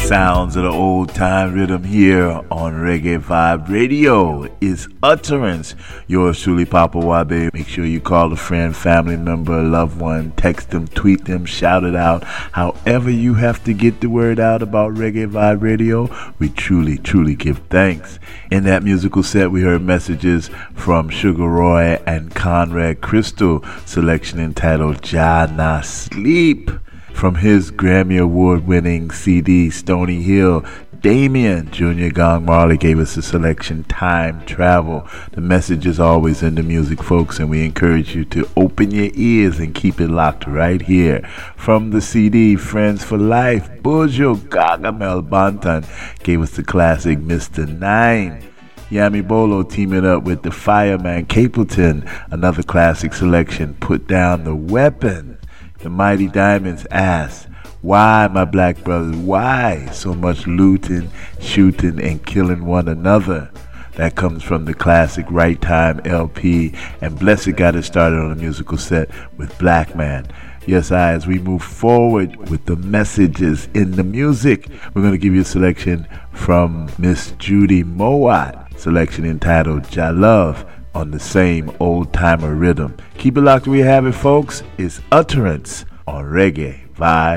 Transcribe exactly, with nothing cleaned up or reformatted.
Sounds of the old time rhythm here on Reggae Vibe Radio is Utterance. Yours truly, Papa Wabe. Make sure you call a friend, family member, loved one, text them, tweet them, shout it out. However you have to get the word out about Reggae Vibe Radio, we truly, truly give thanks. In that musical set, we heard messages from Sugar Roy and Conrad Crystal, selection entitled Jah Na Sleep. From his Grammy Award-winning C D, Stony Hill, Damien Junior Gong Marley gave us a selection, Time Travel. The message is always in the music, folks, and we encourage you to open your ears and keep it locked right here. From the C D, Friends for Life, Bojo Gargamel Bantan gave us the classic Mister Nine. Yami Bolo teaming up with the Fireman Capleton, another classic selection, Put Down the Weapon. The Mighty Diamonds asked, why, my black brothers, why so much looting, shooting, and killing one another? That comes from the classic Right Time L P, and Blessed got it started on a musical set with Black Man. Yes, I, as we move forward with the messages in the music, we're going to give you a selection from Miss Judy Mowat, selection entitled Jah Love, on the same old-timer rhythm. Keep it locked where you have it, folks. It's Utterance on Reggae Vibe